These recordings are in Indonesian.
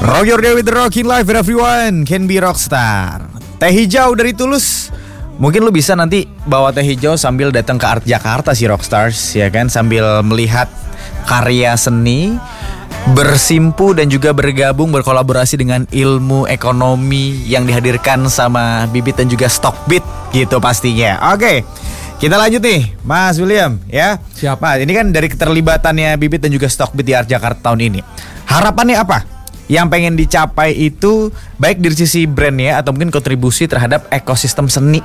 Rock your day with the Rockin' Life, everyone can be rockstar. Teh hijau dari Tulus. Mungkin lu bisa nanti bawa teh hijau sambil datang ke Art Jakarta sih Rockstars, ya kan, sambil melihat karya seni, bersimpu dan juga bergabung berkolaborasi dengan ilmu ekonomi yang dihadirkan sama Bibit dan juga Stockbit gitu pastinya. Oke. Kita lanjut nih, Mas William, ya. Siapa? Ini kan dari keterlibatannya Bibit dan juga Stockbit di Art Jakarta tahun ini. Harapannya apa? Yang pengen dicapai itu baik dari sisi brandnya atau mungkin kontribusi terhadap ekosistem seni.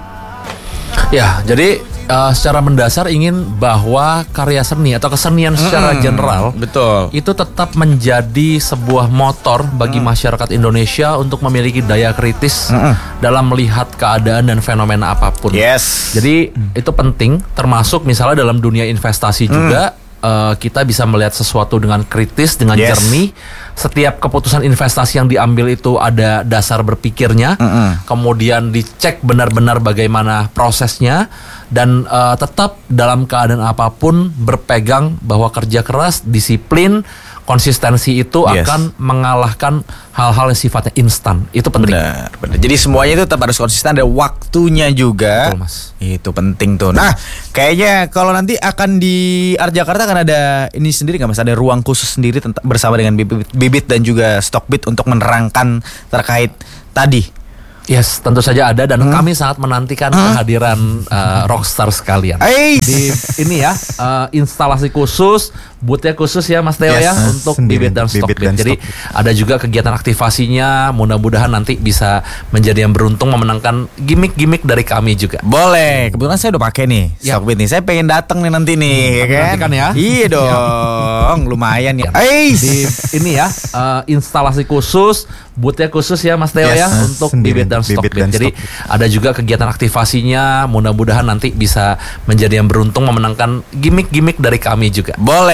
Ya, jadi secara mendasar ingin bahwa karya seni atau kesenian secara general Betul. itu tetap menjadi sebuah motor bagi masyarakat Indonesia untuk memiliki daya kritis dalam melihat keadaan dan fenomena apapun. Yes. Jadi itu penting, termasuk misalnya dalam dunia investasi juga. Kita bisa melihat sesuatu dengan kritis, dengan jernih. Setiap keputusan investasi yang diambil itu ada dasar berpikirnya, kemudian dicek benar-benar bagaimana prosesnya, dan tetap dalam keadaan apapun berpegang bahwa kerja keras, disiplin, konsistensi itu akan mengalahkan hal-hal yang sifatnya instan. Itu penting. Benar. Jadi semuanya itu tetap harus konsisten, ada waktunya juga. Betul, Mas. Itu penting tuh. Nah, kayaknya kalau nanti akan di Art Jakarta akan ada ini sendiri nggak Mas? Ada ruang khusus sendiri bersama dengan Bibit dan juga Stockbit untuk menerangkan terkait tadi. Yes, tentu saja ada, dan kami sangat menantikan kehadiran rockstar sekalian. Di ini ya, instalasi khusus, boothnya khusus ya Mas Theo ya, untuk Bibit dan Stockbit. Jadi ada juga kegiatan aktivasinya, mudah-mudahan nanti bisa menjadi yang beruntung memenangkan gimmick-gimmick dari kami juga. Boleh, kebetulan saya udah pakai nih Stockbit nih. Saya pengen datang nih nanti nih, ya kan? Nantikan ya. Iya dong, lumayan ya. Di ini ya, instalasi khusus, boothnya khusus ya Mas Theo ya, untuk Bibit dan Stockbit. Jadi ada juga kegiatan aktivasinya, mudah-mudahan nanti bisa menjadi yang beruntung memenangkan gimmick-gimmick dari kami juga. Boleh.